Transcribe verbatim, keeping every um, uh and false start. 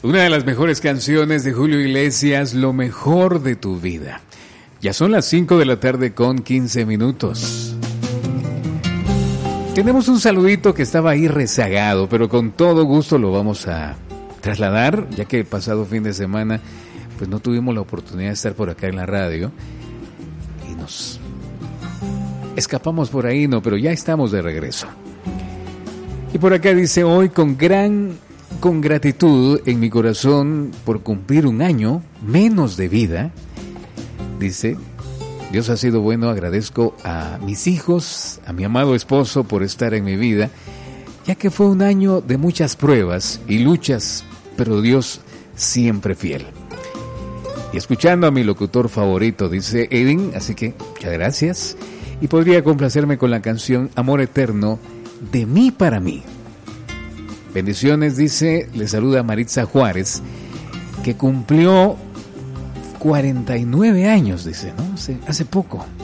Una de las mejores canciones de Julio Iglesias, Lo mejor de tu vida. Ya son las cinco de la tarde con quince minutos. Tenemos un saludito que estaba ahí rezagado, pero con todo gusto lo vamos a trasladar, ya que el pasado fin de semana pues no tuvimos la oportunidad de estar por acá en la radio y nos escapamos por ahí, no, pero ya estamos de regreso. Y por acá dice: hoy con gran con gratitud en mi corazón por cumplir un año menos de vida, dice, Dios ha sido bueno, agradezco a mis hijos, a mi amado esposo por estar en mi vida, ya que fue un año de muchas pruebas y luchas, pero Dios siempre fiel. Y escuchando a mi locutor favorito, dice Edwin, así que muchas gracias. Y podría complacerme con la canción Amor Eterno, de mí para mí. Bendiciones, dice, le saluda Maritza Juárez, que cumplió cuarenta y nueve años, dice, ¿no? Hace, hace poco.